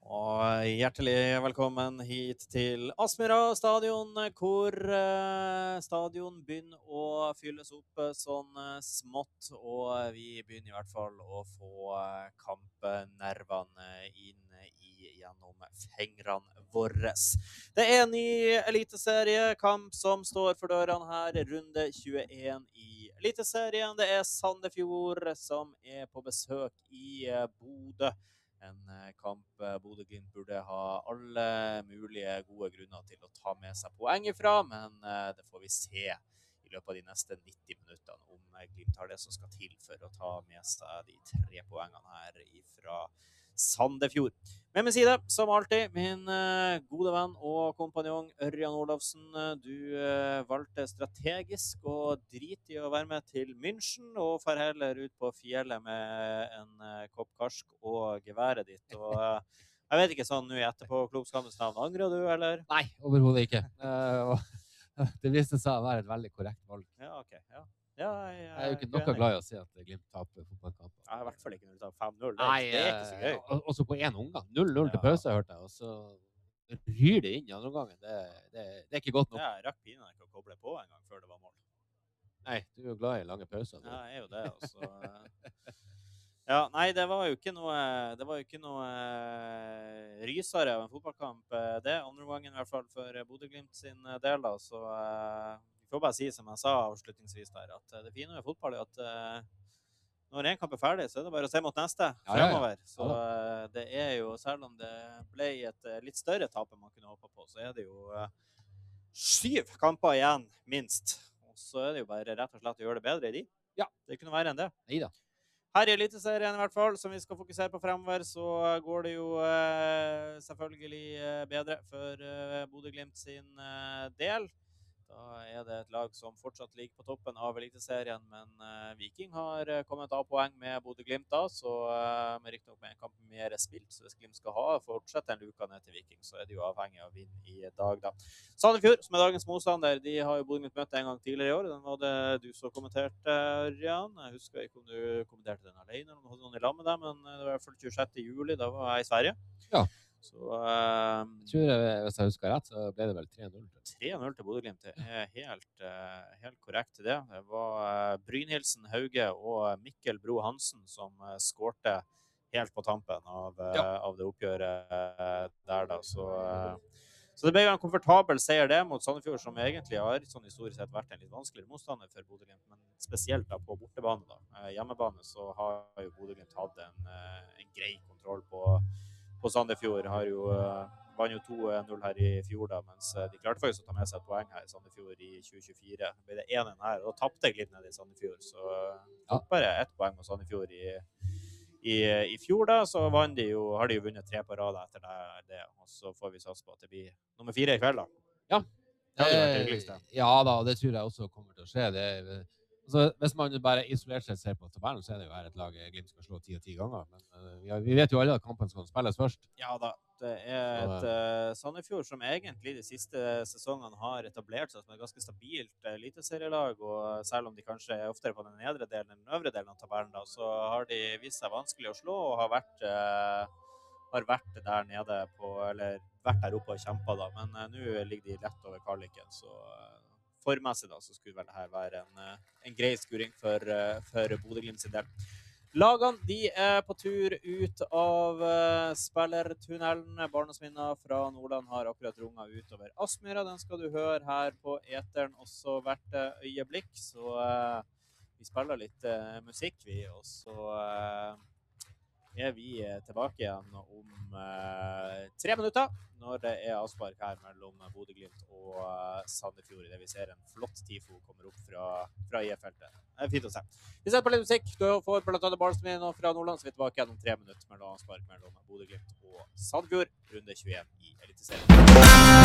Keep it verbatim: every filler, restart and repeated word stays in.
Og hjertelig velkommen hit til Aspmyra stadion, hvor eh, stadion begynner å fylles opp eh, sånn eh, smått, og vi begynner i hvert fall å få eh, kampnervene inn i gjennom fingrene våre. Det er en ny eliteseriekamp som står for dørene her, runde tjueen i eliteserien. Det er Sandefjord som er på besøk i eh, Bodø. En kamp Bodø-Glimt burde ha alle mulige gode grunner til å ta med seg poeng ifra, men det får vi se i løpet av de neste nitti minuttene om Glimt har det som skal til for å ta med seg de tre poengene her ifra Sandefjord. Med min side, som alltid, min gode venn og kompanjong Ørjan Olafsen. Du valgte strategisk å drite i å være med til München, og fer heller ut på fjellet med en kopp karsk og geværet ditt. Og jeg vet ikke sånn nå etterpå klokskapens navn, angrer du, eller? Nei, overhodet ikke. Uh, det viste seg å være et veldig korrekt valg. Ja, ok, ja. Ja, jeg, jeg, jeg er jo ikke noe glad i å si at Glimt taper fotballkamper. Ja, i hvert fall ikke når du tar fem null. Nei, det er ikke så gøy. Uh, også på en omgang. null null til pause, hørte jeg. Og så ryr det inn i andre omgangen. Det, det, det er ikke godt nok. Ja, jeg rakk pinene ikke å koble på en gang før det var mål. Nei, du er jo glad i lange pauser. Ja, jeg er jo det, altså. Ja, nei, det var jo ikke noe, det var jo ikke noe uh, rysere av en fotballkamp, det. Andre gangen i hvert fall for Bodø-Glimt sin del, da, så uh, vi får bare si, som jeg sa avslutningsvis der, at uh, det fine med fotball er at uh, når en kamp er ferdig, så er det bare å se mot neste fremover. Ja, ja, ja. Så uh, det er jo, selv om det ble et uh, litt større tap enn man kunne håpe på, så er det jo uh, syv kamper igjen, minst. Og så er det jo bare rett og slett å gjøre det bedre i de. Ja. Det kunne være enn det. Neida. Her i eliteserien i hvert fall, som vi skal fokusere på fremover, så går det jo eh, selvfølgelig eh, bedre for eh, Bodø-Glimt sin eh, del. Da er det et lag som fortsatt ligger på toppen av eliteserien, men eh, Viking har eh, kommet av poeng med Bodø-Glimt da, så eh, med riktig nok med en kamp mer spilt, så hvis Glimt skal ha fortsette en luka ned til Viking, så er de jo avhengig av å vinne i dag da. Sandefjord, som er dagens motstander, de har jo Bodø-Glimt møtt en gang tidligere i år. Den var det du så kommenterte, Ørjan. Jeg husker ikke om du kommenterte den alene, eller om du hadde noen i lag med deg, men det var i hvert fall tjuesjette juli, da var jeg i Sverige. Ja. Så, uh, jeg tror jeg, hvis jeg husker rett, så ble det vel tre null. tre null til Bodø-Glimt, det er helt, uh, helt korrekt det. Det var uh, Brynhildsen Hauge og Mikkel Bro Hansen som uh, skårte helt på tampen av, uh, ja. av det oppgjøret uh, der da. Så, uh, så det ble en komfortabel seier det mot Sandefjord, som egentlig har sånn historisk sett vært en litt vanskeligere motstander for Bodø-Glimt, men spesielt da på bortebane da. Uh, hjemmebane så har jo Bodø-Glimt hatt en, uh, en grei kontroll på på Sandefjord. Har jo uh, vann jo to null her i fjor da, mens uh, de klarte faktisk å ta med seg et poeng her i Sandefjord i tjue tjuefire. Det ble det en en her, og da tappte Glimt ned i Sandefjord, så uh, tok bare ett poeng mot Sandefjord i, i, i fjor da, så vann de jo, har de jo vunnet tre på rad etter det, og så får vi satse på at det blir nummer fire i kveld da. Ja. Det hadde vært hyggeligst da. Ja da, det tror jeg også kommer til å skje. Det er, altså, hvis man bare isolert sett ser på tabellen, så er det jo her et lag Glimt skal slå ti og ti ganger. Men uh, ja, vi vet jo alle at kampen skal spilles først. Ja da, det er et uh, Sandefjord som egentlig de siste sesongene har etablert seg som et ganske stabilt uh, eliteserielag, og selv om de kanskje er oftere på den nedre delen enn den øvre delen av tabellen, da, så har de vist seg vanskelig å slå, og har vært, uh, har vært der nede på, eller vært der oppe og kjempet da, men uh, nå ligger de lett over kvaliken, så uh, formessig da, så skulle vel det her være en, en grei skuring for, for Bodø-Glimt sin del. Lagene, de er på tur ut av uh, spillertunnelen. Barnesminner fra Nordland har akkurat runget utover Aspmyra. Den skal du høre her på eteren også hvert øyeblikk. Så uh, vi spiller litt uh, musikk, vi, og så uh, er vi tilbake igjen om uh, tre minutter, når det er avspark her mellom Bodø-Glimt og uh, Sandefjord, det vi ser en flott tifo kommer opp fra, fra I F-feltet. Det er fint å se. Vi setter på litt musikk, du får blant annet Barnesminner fra Nordland, så vi er tilbake igjen om tre minutter mellom avspark mellom Bodø-Glimt og Sandefjord, runde tjueen i eliteserien.